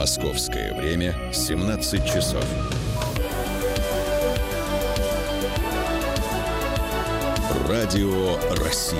Московское время 17 часов. Радио России.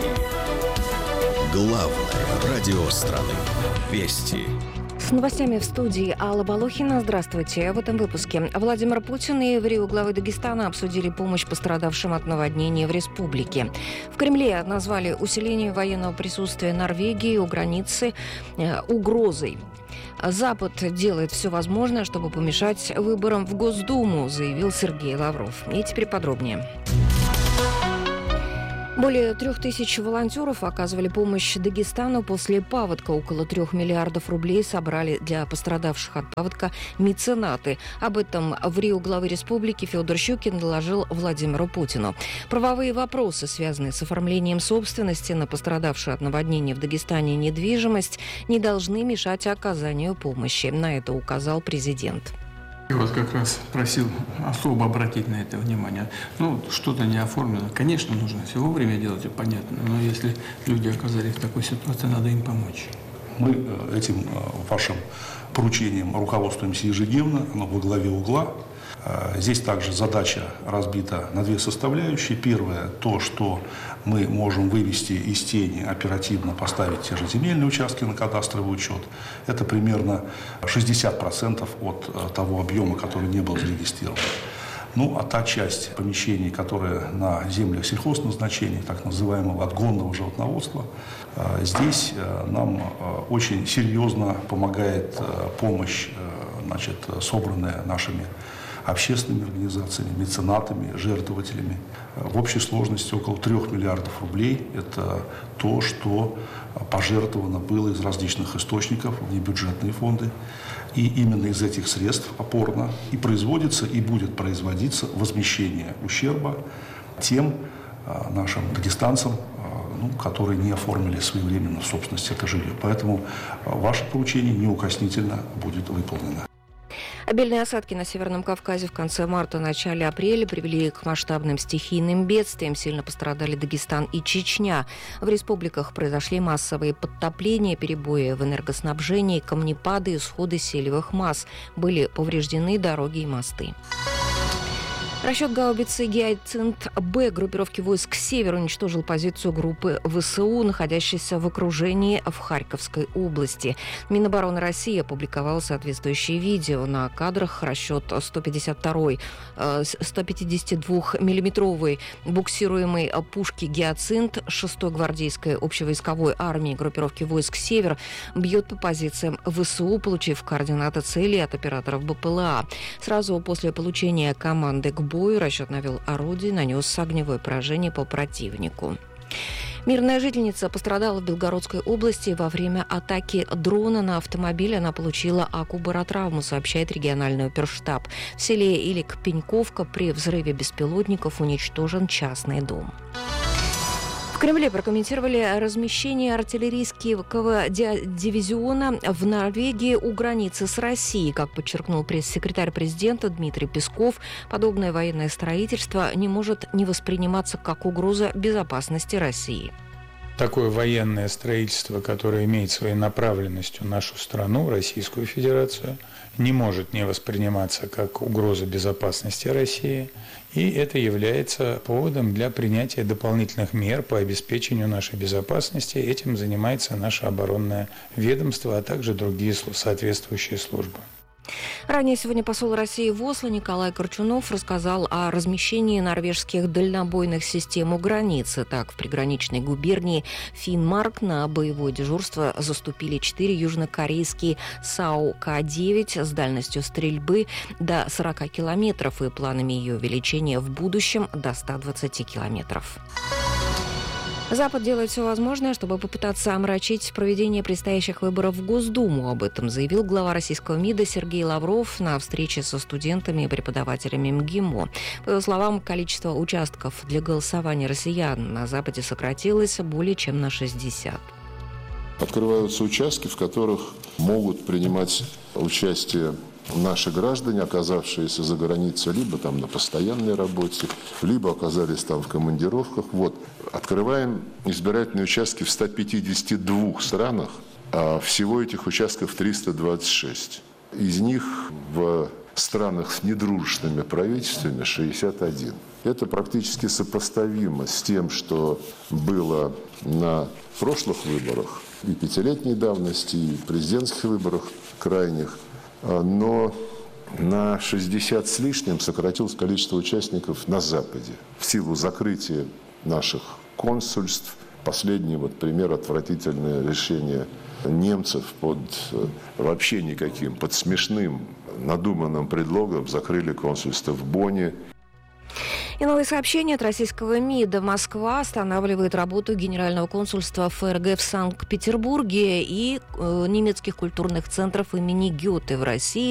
Главное радио страны. Вести. С новостями в студии Алла Болохина. Здравствуйте. В этом выпуске Владимир Путин и в главы Дагестана обсудили помощь пострадавшим от наводнения в республике. В Кремле назвали усиление военного присутствия Норвегии у границы угрозой. Запад делает все возможное, чтобы помешать выборам в Госдуму, заявил Сергей Лавров. И теперь подробнее. Более 3000 волонтеров оказывали помощь Дагестану после паводка. Около 3 миллиардов рублей собрали для пострадавших от паводка меценаты. Об этом в Рио главы республики Федор Щукин доложил Владимиру Путину. Правовые вопросы, связанные с оформлением собственности на пострадавшую от наводнения в Дагестане недвижимость, не должны мешать оказанию помощи. На это указал президент. Я вас как раз просил особо обратить на это внимание. Что-то не оформлено. Конечно, нужно все вовремя делать, понятно. Но если люди оказались в такой ситуации, надо им помочь. Мы этим вашим поручением руководствуемся ежедневно, оно во главе угла. Здесь также задача разбита на две составляющие. Первое, то, что мы можем вывести из тени, оперативно поставить те же земельные участки на кадастровый учет. Это примерно 60% от того объема, который не был зарегистрирован. А та часть помещений, которые на землях сельхозназначения, так называемого отгонного животноводства, здесь нам очень серьезно помогает помощь, собранная нашими общественными организациями, меценатами, жертвователями. В общей сложности около 3 миллиардов рублей. Это то, что пожертвовано было из различных источников, внебюджетные фонды. И именно из этих средств опорно и производится, и будет производиться возмещение ущерба тем нашим дагестанцам, которые не оформили своевременно в собственность это жилье. Поэтому ваше поручение неукоснительно будет выполнено. Обильные осадки на Северном Кавказе в конце марта, начале апреля привели к масштабным стихийным бедствиям. Сильно пострадали Дагестан и Чечня. В республиках произошли массовые подтопления, перебои в энергоснабжении, камнепады, исходы селевых масс. Были повреждены дороги и мосты. Расчет гаубицы «Гиацинт-Б» группировки войск «Север» уничтожил позицию группы ВСУ, находящейся в окружении в Харьковской области. Минобороны России опубликовал соответствующее видео. На кадрах расчет 152-миллиметровой буксируемой пушки «Гиацинт» 6-й гвардейской общевойсковой армии группировки войск «Север» бьет по позициям ВСУ, получив координаты целей от операторов БПЛА. Сразу после получения команды к бою расчет навел орудие, нанес огневое поражение по противнику. Мирная жительница пострадала в Белгородской области. Во время атаки дрона на автомобиль она получила акубаротравму, сообщает региональный оперштаб. В селе Илик-Пеньковка при взрыве беспилотников уничтожен частный дом. В Кремле прокомментировали размещение артиллерийского дивизиона в Норвегии у границы с Россией. Как подчеркнул пресс-секретарь президента Дмитрий Песков, подобное военное строительство не может не восприниматься как угроза безопасности России. Такое военное строительство, которое имеет своей направленностью нашу страну, Российскую Федерацию, не может не восприниматься как угроза безопасности России, и это является поводом для принятия дополнительных мер по обеспечению нашей безопасности. Этим занимается наше оборонное ведомство, а также другие соответствующие службы. Ранее сегодня посол России в Осло Николай Корчунов рассказал о размещении норвежских дальнобойных систем у границы. Так, в приграничной губернии Финмарк на боевое дежурство заступили 4 южнокорейские САУ-К-9 с дальностью стрельбы до 40 километров и планами ее увеличения в будущем до 120 километров. Запад делает все возможное, чтобы попытаться омрачить проведение предстоящих выборов в Госдуму. Об этом заявил глава российского МИДа Сергей Лавров на встрече со студентами и преподавателями МГИМО. По его словам, количество участков для голосования россиян на Западе сократилось более чем на 60. Открываются участки, в которых могут принимать участие наши граждане, оказавшиеся за границей, либо там на постоянной работе, либо оказались там в командировках. Открываем избирательные участки в 152 странах, а всего этих участков 326. из них в странах с недружественными правительствами 61. Это практически сопоставимо с тем, что было на прошлых выборах, и пятилетней давности, и президентских выборах крайних, но на 60 с лишним сократилось количество участников на Западе в силу закрытия наших консульств. Последний пример — отвратительное решение немцев вообще никаким, под смешным надуманным предлогом закрыли консульство в Бонне. И новые сообщения от российского МИДа. Москва останавливает работу Генерального консульства ФРГ в Санкт-Петербурге и немецких культурных центров имени Гёте в России